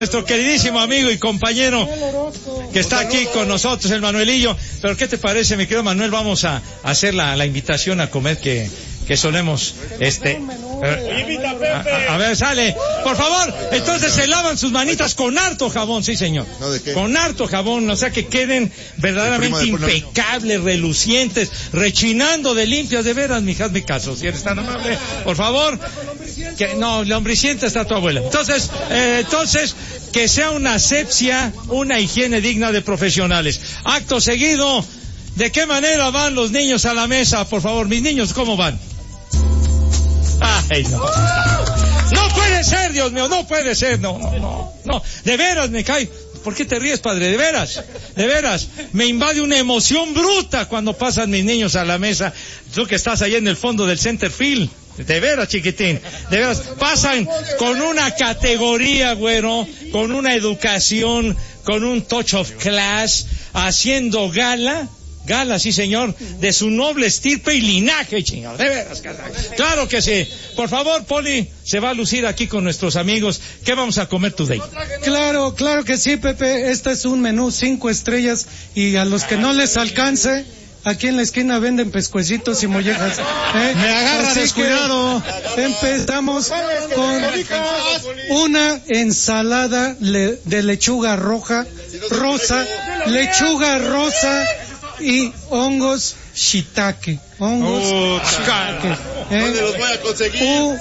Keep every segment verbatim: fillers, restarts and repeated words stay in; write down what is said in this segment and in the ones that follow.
Nuestro queridísimo amigo y compañero que está aquí con nosotros, el Manuelillo. Pero ¿qué te parece, mi querido Manuel? Vamos a hacer la, la invitación a comer que, que solemos, este... A, a ver, sale, por favor. Entonces se lavan sus manitas con harto jabón, sí señor. ¿No, de qué? Con harto jabón, o sea que queden verdaderamente impecables, relucientes, rechinando de limpias. De veras, mija, hazme caso, si eres tan amable, por favor. Que, no, la hombricienta está tu abuela. Entonces, eh, entonces, que sea una asepsia, una higiene digna de profesionales. Acto seguido, ¿de qué manera van los niños a la mesa? Por favor, mis niños, ¿cómo van? Ay, no. No puede ser, Dios mío, no puede ser, no, no, no, no. De veras me cae. ¿Por qué te ríes, padre? De veras, de veras, me invade una emoción bruta cuando pasan mis niños a la mesa. Tú que estás ahí en el fondo del center field. De veras, chiquitín, de veras, pasan con una categoría, güero, con una educación, con un touch of class, haciendo gala, gala, sí señor, de su noble estirpe y linaje, señor, de veras, claro que sí. Por favor, Poli, se va a lucir aquí con nuestros amigos. ¿Qué vamos a comer today? Claro, claro que sí, Pepe, este es un menú cinco estrellas y a los que no les alcance... Aquí en la esquina venden pescuecitos y mollejas. ¿eh? Me agarra descuidado. Empezamos con una ensalada le, de lechuga roja, rosa, lechuga rosa y hongos shiitake. Hongos oh, shiitake. ¿eh? ¿Dónde los voy a conseguir? Un,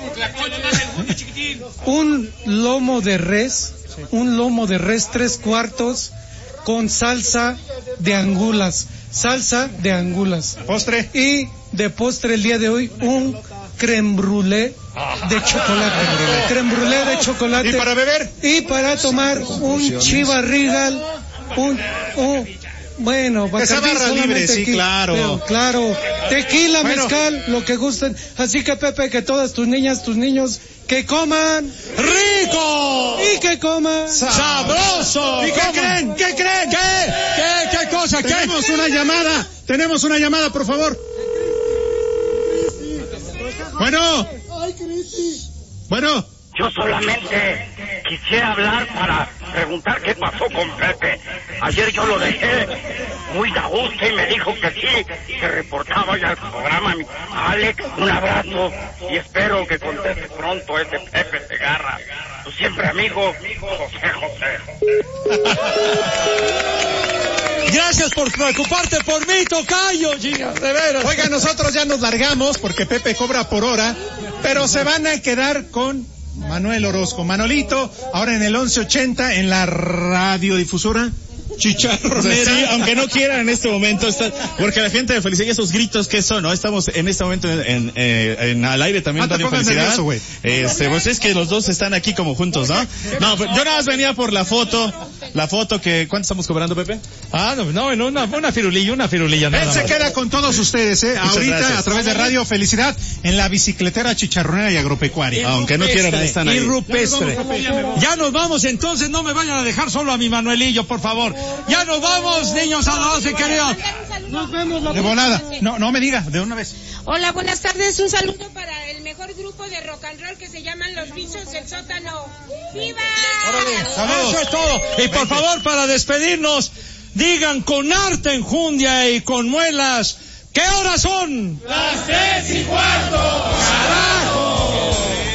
un lomo de res, un lomo de res tres cuartos con salsa de angulas. Salsa de angulas. Postre. Y de postre el día de hoy, un crème brûlée de chocolate. Crème brûlée de chocolate. ¿Y para beber? Y para tomar un Chivas Regal, un, un bueno, esa barra libre, sí, aquí, claro. Pero, claro, tequila, bueno. mezcal, lo que gusten. Así que, Pepe, que todas tus niñas, tus niños, que coman rico y que coman sabroso. ¿Y qué ¿Cómo? creen? ¿Qué creen? ¿Qué? ¿Qué? ¿Qué cosa? ¿Qué? Tenemos una llamada. Tenemos una llamada, por favor. Bueno. Bueno. Yo solamente quisiera hablar para preguntar qué pasó con Pepe. Ayer yo lo dejé muy de gusto y me dijo que sí, que reportaba ya al programa. Alex, un abrazo y espero que conteste pronto ese Pepe Segarra. Tu siempre amigo, José José. Gracias por preocuparte por mí, tocayo, chica, de veras. Oiga, nosotros ya nos largamos porque Pepe cobra por hora, pero se van a quedar con Manuel Orozco. Manolito, ahora en el once ochenta en la radiodifusora Chicharronera. Sí, aunque no quieran en este momento, está, porque la gente de Felicidad y esos gritos que son, ¿no? Estamos en este momento en, en, en, en al aire también, ah, Radio Felicidad. Nervioso, este, pues es que los dos están aquí como juntos, ¿no? No, yo nada más venía por la foto, la foto que, ¿cuánto estamos cobrando, Pepe? Ah, no, no, en una, una firulilla, una firulilla, nada Él se más. queda con todos ustedes, eh, Muchas ahorita gracias. A través de Radio Felicidad en la bicicletera Chicharronera y Agropecuaria. Aunque no quieran, ahí están ahí. Y rupestre. Ya nos vamos, entonces no me vayan a dejar solo a mi Manuelillo, por favor. Ya nos vamos. Niños a la doce, queridos. Nos vemos la De volada. No, no me diga, de una vez. Hola, buenas tardes. Un saludo para el mejor grupo de rock and roll que se llaman Los Bichos del Sótano. ¡Viva! Saludos. Eso es todo. Y por favor, para despedirnos, digan con arte, enjundia y con muelas, ¿qué horas son? Las tres y cuarto. ¡Carajo!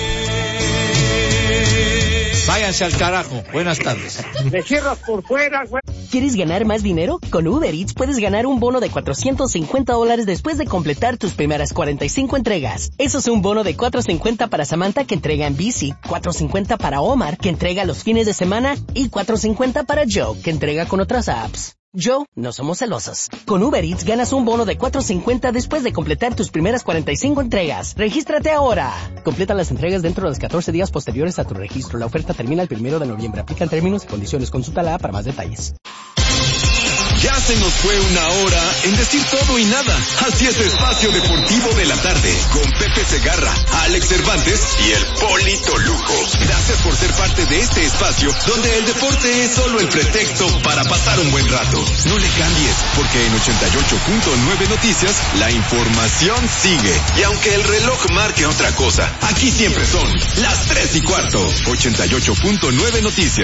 Váyanse al carajo. Buenas tardes. Me cierras por fuera, güey. ¿Quieres ganar más dinero? Con Uber Eats puedes ganar un bono de cuatrocientos cincuenta dólares después de completar tus primeras cuarenta y cinco entregas. Eso es un bono de cuatrocientos cincuenta para Samantha, que entrega en bici, cuatrocientos cincuenta para Omar, que entrega los fines de semana, y cuatrocientos cincuenta para Joe, que entrega con otras apps. Joe, no somos celosos. Con Uber Eats ganas un bono de cuatrocientos cincuenta después de completar tus primeras cuarenta y cinco entregas. ¡Regístrate ahora! Completa las entregas dentro de los catorce días posteriores a tu registro. La oferta termina el primero de noviembre. Aplican términos y condiciones. Consulta la app para más detalles. Ya se nos fue una hora en decir todo y nada. Así es Espacio Deportivo de la Tarde, con Pepe Segarra, Alex Cervantes y el Polito Luco. Gracias por ser parte de este espacio, donde el deporte es solo el pretexto para pasar un buen rato. No le cambies, porque en ochenta y ocho punto nueve Noticias, la información sigue. Y aunque el reloj marque otra cosa, aquí siempre son las tres y cuarto. ochenta y ocho punto nueve Noticias.